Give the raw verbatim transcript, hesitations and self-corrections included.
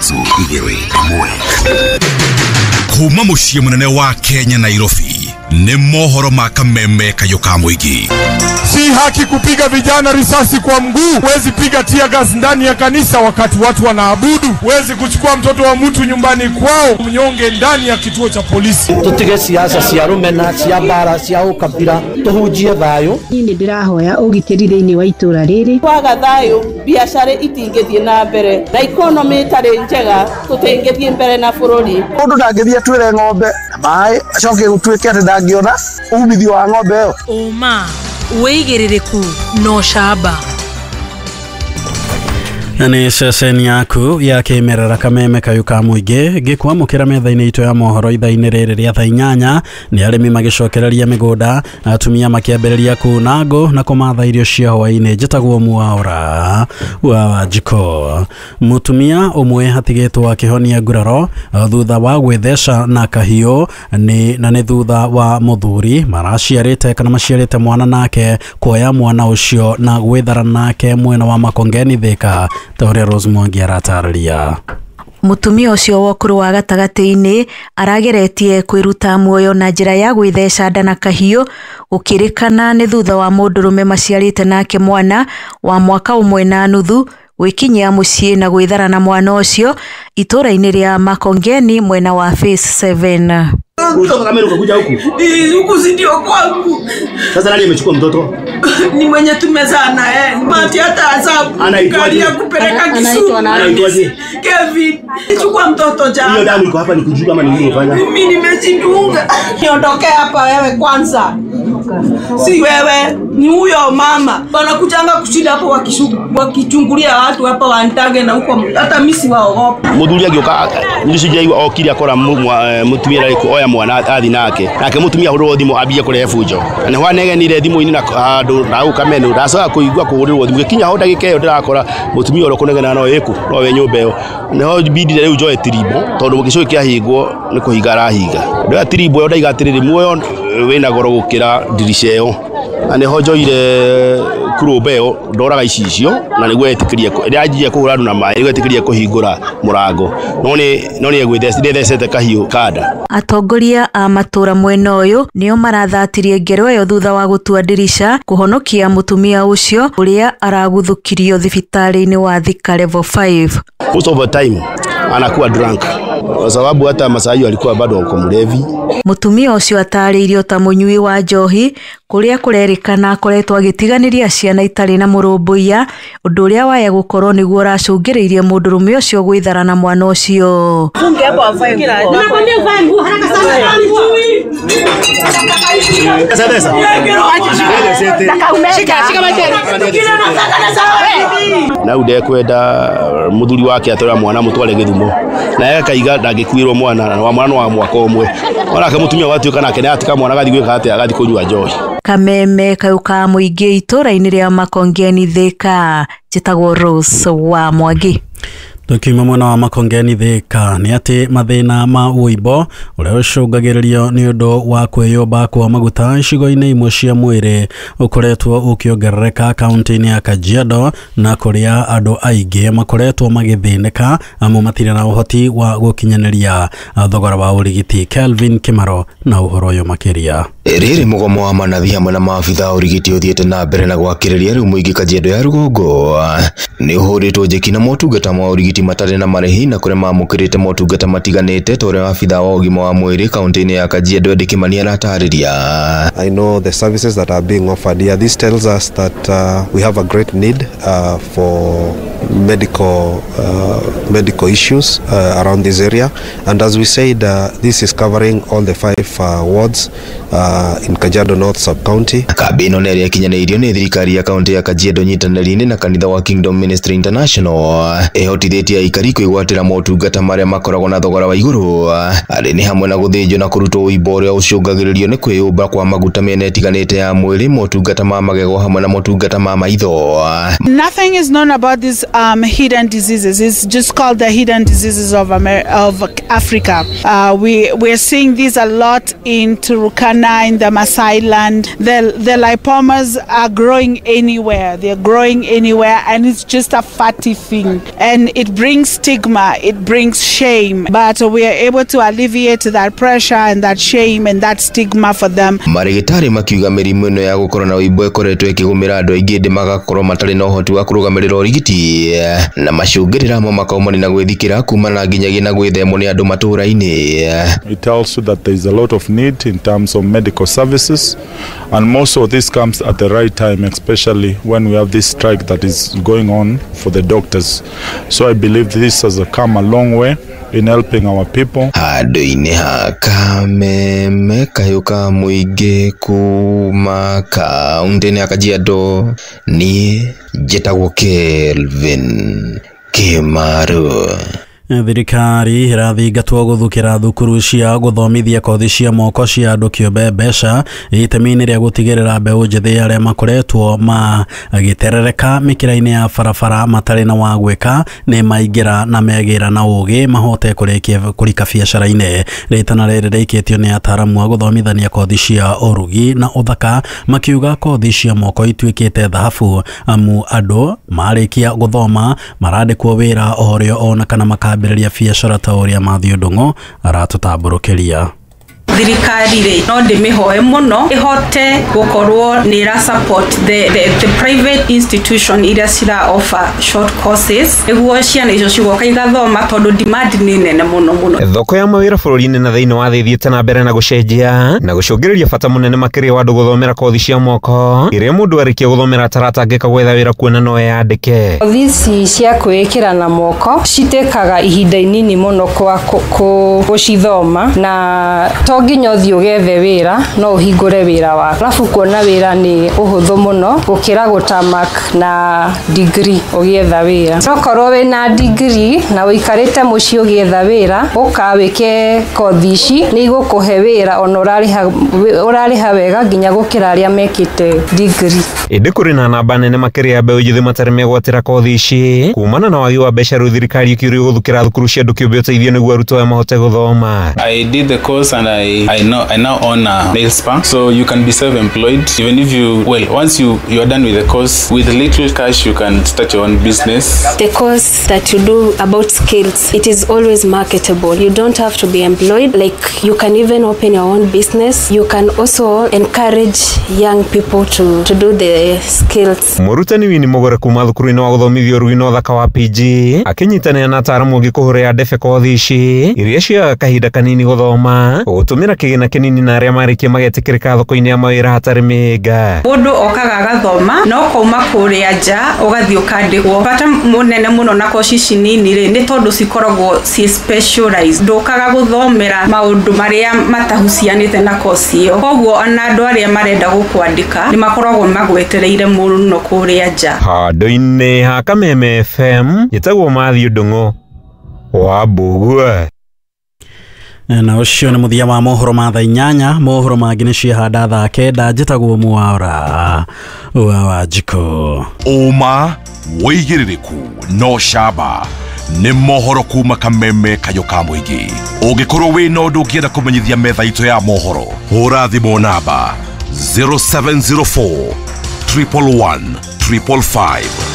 ithatũ igĩrĩ ĩmwe. Kuma muciĩ munene wa Kenya Nairobi ni mohoro ma kameme kayo ka muingi. Si haki kupiga vijana risasi kwa mguu. Huwezi piga tear gas ndani ya kanisa wakati watu wanaabudu. Huwezi kuchukua mtoto wa mtu nyumbani kwao mnyonge ndani ya kituo cha polisi. Tutige siasa cia rumena cia bara cia ukabira tuhunjie thayo. Ni ndirahoya ugitiri thiini wa itura riri. Kwaga thayo biashara itingithie na mbere na economy tari njega tutingithie mbere na bururi. Mundu ndangithie twire ng'ombe mai acoke gutwike ati ndangiona umithio wa ng'ombe yo. Uma weigiririku no shaba. Nani ceceni yaku ya kimerera kameme kayo ka muingi gikwamukira metha-ini itu ya mohoro itha-ini riri ria thaa inyanya ni arimi magicokereria migunda atumia makiambiriria kuna ngo na kumatha irio cia hwaini njitagwo Mwaura wa Wanjiko. Mutumia umwe hatigitwo akihonia nguraro thutha wa gwithesha na kahiu ni na ni thutha wa muthuri maraciarite kana maciarite mwana nake kuoya mwana ucio na gwithara nake mwena wa Makongeni Thika. Tore Rose Mwangi aratararia. Mutumia ucio wokuru wa gatagati-ini arageretie kwiruta muoyo na njira ya gwithesha nda na kahiu ukirikana ni thutha wa mundurume maciarite nake mwana wa mwaka umwe na nuthu wikinyia mucii na gwithara na mwana ucio itura-ini ria Makongeni mwena wa Phase seven. Kutoka kamera ukakuja huku. Ni huku si ndio kwangu. Sasa nani amechukua mtoto? Ni mwenye tumezaa naye. Mati hata azabu. Anaitwaje? Kupeleka Kisumu. Anaitwaje? Kevin. Nichukua mtoto jana. Hiyo damu iko hapa ni kujua kama ni nini unafanya. Mimi nimejidunga. Niondoke hapa wewe kwanza. Si wewe, ni huyo mama. Wanakujanga kushinda hapo wakichungulia watu hapa wantage na huko hata mimi si waogopa. Muthuri agioka nishije okiri akora mutumia ariko oya mwana athi nake. Nake mutumia hurwo thimu abia kure fujo. Na hwanege nire thimu-ini na handu na ukamenu ndacoka kuigua kuhurirwo thimu gikinya ho ndagika iyo ndirakora mutumia oro kunegena no yiku no we nyumba iyo. Neho bidire riu joe tiribo tondu gicuki kiahingwo ni kuhinga rahinga. Ndio tiribo yo ndaiga atiriri muoyo wina goro gukira dirisha iyo. Ane hojoire kurubeo ndoraga icicio na niguo etikirie irajiye kuhura na mai niguo etikirie kuhingura murango none none egwithesire thecete kahiu kada. Atongoria a matura mwena uyu nio marathathirie ngero yo thutha wa gutua dirisha kuhonokia mutumia ucio uria araguthukirio thibitari-ini wa Thika level five. Most of the time anakuwa drunk kwa sababu hata Masai alikuwa bado kwa mlevi. Mutumia ucio atariirio ta munyui wa njohi kuria kurerikana akoretwo agitiganiria ciana itari na murumbuia undu uria waya gukorwo niguo racungiriirie mundurume ucio gwithara na mwana ucio. Na ude kwenda muthuri wake atora mwana mutware Githumo na yaka iga ndangikuirwo mwana wa mwana wa mwaka umwe ona ke mutumia watu kana kene atika mwana gathi gwika ate agathi kunywa njohi. Kameme kauka muingi itura-ini ria Makongeni Thika njitagwo Rose wa Mwangi. Tukima mwana wa Makongeni Thika ni ati mathina ma uibo uria ucungagiririo ni undu wa kwiyumba kwa maguta icigo-ini imwe cia mwiri ukoretwo ukiongerereka kaunti-ini ya Kajiado na kuria andu aingi makoretwo magithinika amu matire na uhoti wa gukinyaniria thogora wa urigiti. Kelvin Kimaro na uhoro yo makiria. Riri mugomo wa manathi hamwe na maabitha urigiti uthiete na mbere na gwakiriria riu muingi Kajiado ya rugongo ni uhuritwo njeki na motungata ma urigiti matare na marehi na kure mamukirite motungata matiganite tore maabitha wa ugima wa mwiri kaunti-ini ya Kajiado Ndikimani aratariria. I know the services that are being offered here. This tells us that uh, we have a great need uh, for medical uh, medical issues uh, around this area, and as we said, uh, this is covering all the five uh, wards uh, in Kajiado North sub-county. Kabino nere yakinyanirio ni thirikari ya kaunti ya Kajiado nyitanĩri-inĩ na kanitha wa Kingdom Ministry International ehotithĩtie aikari kwĩgwatĩra motungata marĩa makoragwo na thogora wa igũrũ arĩ nĩ hamwe na gũthĩnjwo na kũrutwo ũimbo ũrĩa ũcũngagĩrĩrio nĩ kwĩyũmba kwa maguta mĩena ĩtiganĩte ya mwĩrĩ, motungata ma magego hamwe na motungata ma maitho. Nothing is known about these um, hidden diseases. It's just called the hidden diseases of Amer of Africa. Uh, we we're seeing these a lot in Turkana, in the Maasai land. The the lipomas are growing anywhere. They're growing anywhere, and it's just a fatty thing, and it brings stigma, it brings shame, but we are able to alleviate that pressure and that shame and that stigma for them. Marigitari makiuga mĩrimũ ĩno ya gũkorwo na ũimbo ĩkoretwo ĩkĩgũmĩra andũ aingĩ ndĩ magakorwo matarĩ na ũhoti wa kũrũgamĩrĩra ũrigiti na macũngĩrĩra mo makaumana na gwĩthikĩra kumana nginyagia na gwĩthemwo nĩ andũ matũũra-inĩ. It tells you that there is a lot of need in terms of medical services, and most of this comes at the right time, especially when we have this strike that is going on for the doctors. So I believe this has come a long way in helping our people. Handũ-inĩ ha Kameme Kayuka Mũingĩ kuma kaunti-inĩ ya Kajiado, niĩ njĩtagwo Kelvin Kimaru. Thirikari irathingatwo guthukira thukuru cia guthomithia kothi cia moko cia andu kĩũmbe mbeca itemi-inĩ rĩa gutigĩrĩra mbeũ njĩthĩ arĩa makoretwo magĩterereka mĩkĩra-inĩ ya barabara matarĩ na wa gwĩka nĩ maingĩra na megĩra na ũgĩ mahote kũrika biacara-inĩ. Rĩtana rĩrĩ rĩikĩtio nĩ ataaramu a guthomithania kothi cia ũrugi na ũthaka makiuga kothi cia moko ituĩkĩte thahabu amu andũ marĩkia guthoma marandĩkwo wĩra o rĩo ona kana maka ambĩrĩria biacara ta ũrĩa Mathew Ndung'u aratũtambũrũkĩria. Thirikari rĩ no ndĩmĩhoe mũno ĩhote gũkorwo nĩ ĩra support the, the, the private institution iria cira offer short courses nĩguo ciana icio cigoka igathoma tondũ demand nĩ nene mũno mũno. Thoko ya mawĩra bũrũri-inĩ na thĩinĩ wa thĩ thiĩte na mbere na gũcenjia na gũcũngĩrĩria bata mũnene makĩria wa andũ gũthomera kothi cia moko iria mũndũ arĩkia gũthomera ataratangĩka gwetha wĩra kuona no eyandĩke. Kothi ici cia kwĩĩkĩra na moko citĩkaga ihinda inini mũno kwa gũcithoma na to nginya ũthiĩ ũgethe wĩra no ũhingũre wĩra waku. Alafu kuona wĩra nĩ ũhũthũ mũno gũkĩra gũtamak na degree ũgĩetha wĩra. Okorwo wĩna degree na ũikarĩte mũciĩ ũgĩetha wĩra ũkawĩke kothi ici nĩ igũkũhe wĩra ona ũrarĩha ũrarĩha wega nginya gũkĩra arĩa mekĩte degree. Ĩndĩ kũrĩ na namba nene makĩria ya mbeũ njĩthĩ matarĩ megwatĩra kothi ici kumana na wagi wa mbeca rĩu thirikari ĩkĩũria gũthukĩra thukuru cia andũ kĩũmbe ũteithio nĩguo arutwo aya mahote gũthoma. I did the course and I I know I now own a nail spa, so you can be self-employed even if you well once you you are done with the course with little cash you can start your own business. The course that you do about skills, it is always marketable. You don't have to be employed, like you can even open your own business. You can also encourage young people to to do the skills. Mũrutani Winnie Mogore kuma thukuru-inĩ wa gũthomithia ũrugi na ũthaka wa P G akĩnyitanĩra na ataaramu angĩ kũhũrĩra ndebe kothi ici iria cia kahinda kanini gũthoma gũtũmĩra kĩgĩna kĩnini na arĩa marĩkia magetĩkĩrĩka thoko-inĩ ya mawĩra hatarĩ mĩhĩnga. Mũndũ okaga agathoma no kauma kũrĩa nja ũgathiĩ ũkandĩkwo. Bata mũnene mũno na koci ici nini rĩ nĩ tondũ cikoragwo ci specialized. Ndũkaga gũthomera maũndũ marĩa matahucianĩte na koci ĩyo. Koguo ona andũ arĩa marenda gũkwandĩka nĩ makoragwo magwetereire mũno kũrĩa nja. Handũ-inĩ ha Kameme F M gĩtagwo Mathew Ndung'u wa Mbugua. Na ũcio nĩ mũthia wa mohoro ma thaa inyanya. Mohoro mangĩ nĩ ciahanda thaa kenda. Njĩtagwo Mwaũra wa Wanjikũ. Ũma wĩigĩrĩrĩku no camba nĩ mohoro kuma Kameme Kayuka Mũingĩ. Ũngĩkorwo wĩna ũndũ ũngĩenda kũmenyithia metha itũ ya mohoro hũra thimũ namba zero seven zero four, one one one, five five five.